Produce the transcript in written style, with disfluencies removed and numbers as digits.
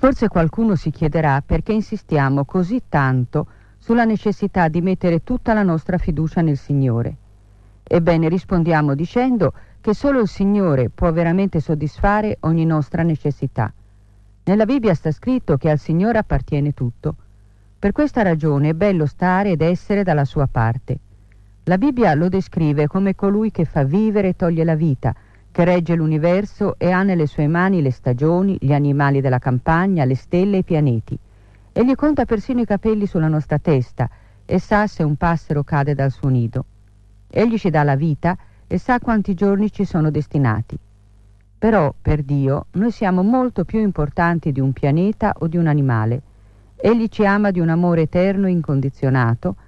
Forse qualcuno si chiederà perché insistiamo così tanto sulla necessità di mettere tutta la nostra fiducia nel Signore. Ebbene, rispondiamo dicendo che solo il Signore può veramente soddisfare ogni nostra necessità. Nella Bibbia sta scritto che al Signore appartiene tutto. Per questa ragione è bello stare ed essere dalla sua parte. La Bibbia lo descrive come colui che fa vivere e toglie la vita, che regge l'universo e ha nelle sue mani le stagioni, gli animali della campagna, le stelle e i pianeti. Egli conta persino i capelli sulla nostra testa e sa se un passero cade dal suo nido. Egli ci dà la vita e sa quanti giorni ci sono destinati. Però, per Dio, noi siamo molto più importanti di un pianeta o di un animale. Egli ci ama di un amore eterno e incondizionato